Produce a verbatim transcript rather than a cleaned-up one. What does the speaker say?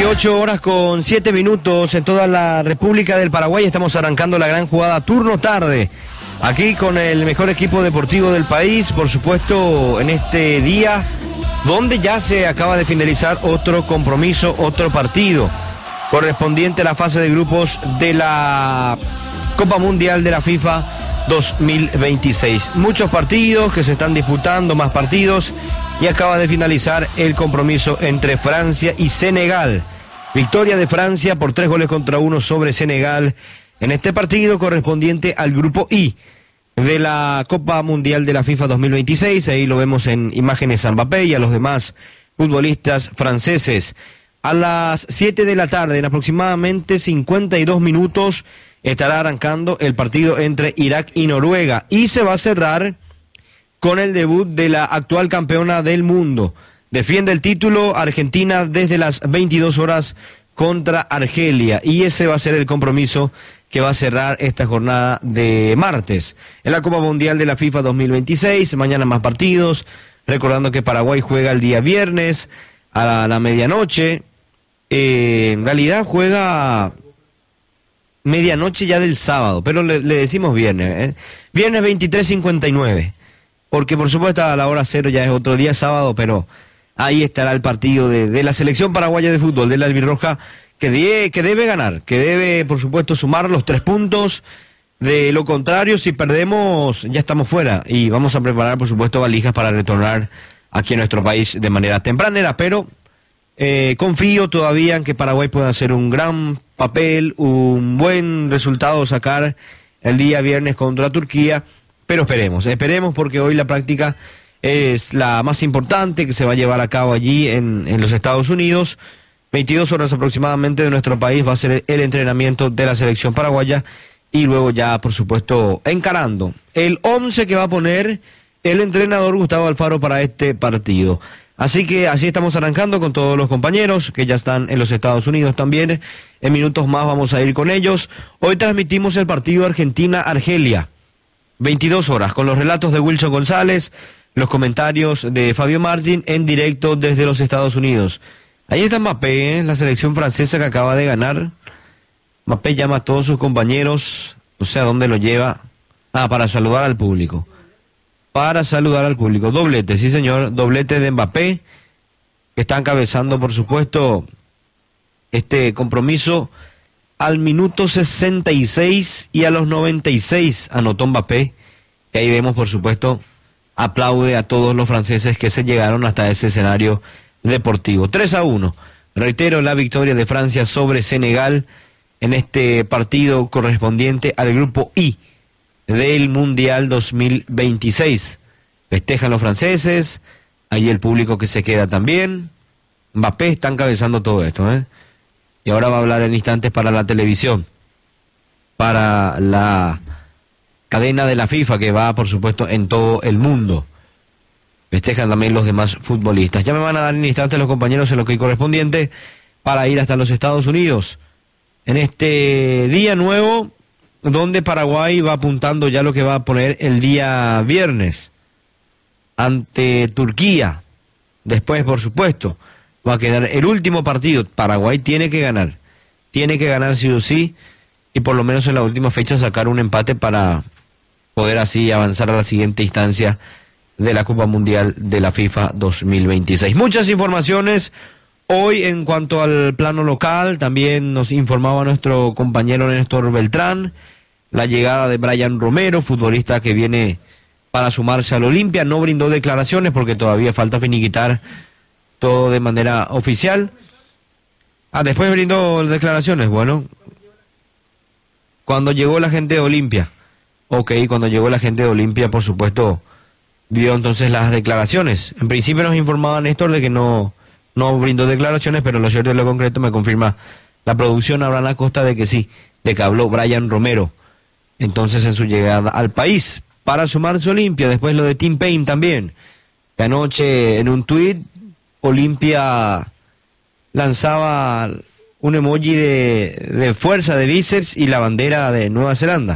dieciocho horas con siete minutos en toda la República del Paraguay. Estamos arrancando la gran jugada turno tarde. Aquí con el mejor equipo deportivo del país, por supuesto, en este día donde ya se acaba de finalizar otro compromiso, otro partido correspondiente a la fase de grupos de la Copa Mundial de la FIFA dos mil veintiséis. Muchos partidos que se están disputando, más partidos, y acaba de finalizar el compromiso entre Francia y Senegal. Victoria de Francia por tres goles contra uno sobre Senegal en este partido correspondiente al grupo I de la Copa Mundial de la FIFA dos mil veintiséis. Ahí lo vemos en imágenes a Mbappé y a los demás futbolistas franceses. A las siete de la tarde, en aproximadamente cincuenta y dos minutos, estará arrancando el partido entre Irak y Noruega, y se va a cerrar con el debut de la actual campeona del mundo. Defiende el título Argentina desde las veintidós horas contra Argelia, y ese va a ser el compromiso que va a cerrar esta jornada de martes en la Copa Mundial de la FIFA dos mil veintiséis. Mañana más partidos, recordando que Paraguay juega el día viernes a la, a la medianoche. Eh, en realidad juega medianoche ya del sábado, pero le, le decimos viernes, ¿eh? Viernes veintitrés cincuenta y nueve, porque por supuesto a la hora cero ya es otro día sábado, pero ahí estará el partido de, de la selección paraguaya de fútbol, de la albirroja, que, de, que debe ganar, que debe por supuesto sumar los tres puntos. De lo contrario, si perdemos ya estamos fuera, y vamos a preparar por supuesto valijas para retornar aquí a nuestro país de manera tempranera, pero Eh, confío todavía en que Paraguay pueda hacer un gran papel, un buen resultado sacar el día viernes contra Turquía, pero esperemos, esperemos porque hoy la práctica es la más importante que se va a llevar a cabo allí en, en los Estados Unidos. veintidós horas aproximadamente de nuestro país va a ser el entrenamiento de la selección paraguaya, y luego ya por supuesto encarando el once que va a poner el entrenador Gustavo Alfaro para este partido. Así que así estamos arrancando con todos los compañeros que ya están en los Estados Unidos también. En minutos más vamos a ir con ellos. Hoy transmitimos el partido Argentina-Argelia, veintidós horas, con los relatos de Wilson González, los comentarios de Fabio Martín en directo desde los Estados Unidos. Ahí está Mbappé, ¿eh? La selección francesa que acaba de ganar. Mbappé llama a todos sus compañeros, o sea, ¿dónde lo lleva? Ah, para saludar al público. Para saludar al público. Doblete, sí señor, doblete de Mbappé, que está encabezando por supuesto este compromiso al minuto sesenta y seis, y a los noventa y seis anotó Mbappé, y ahí vemos por supuesto, aplaude a todos los franceses que se llegaron hasta ese escenario deportivo. tres a uno, reitero, la victoria de Francia sobre Senegal en este partido correspondiente al grupo I del Mundial dos mil veintiséis. Festejan los franceses, ahí el público que se queda también. Mbappé está encabezando todo esto, ¿eh? Y ahora va a hablar en instantes para la televisión, para la cadena de la FIFA que va por supuesto en todo el mundo. Festejan también los demás futbolistas. Ya me van a dar en instantes los compañeros en lo que correspondiente para ir hasta los Estados Unidos en este día nuevo, donde Paraguay va apuntando ya lo que va a poner el día viernes ante Turquía. Después, por supuesto, va a quedar el último partido. Paraguay tiene que ganar, tiene que ganar sí o sí, y por lo menos en la última fecha sacar un empate para poder así avanzar a la siguiente instancia de la Copa Mundial de la FIFA dos mil veintiséis. Muchas informaciones hoy en cuanto al plano local. También nos informaba nuestro compañero Néstor Beltrán la llegada de Bryan Romero, futbolista que viene para sumarse al Olimpia. No brindó declaraciones porque todavía falta finiquitar todo de manera oficial. Ah, después brindó declaraciones. Bueno, cuando llegó la gente de Olimpia, ok, cuando llegó la gente de Olimpia, por supuesto, vio entonces las declaraciones. En principio nos informaba Néstor de que no, no brindó declaraciones, pero lo cierto y lo concreto me confirma la producción Abraham Acosta de que sí, de que habló Bryan Romero entonces en su llegada al país para sumarse a Olimpia. Después lo de Tim Payne también, que anoche en un tuit Olimpia lanzaba un emoji de, de fuerza de bíceps y la bandera de Nueva Zelanda.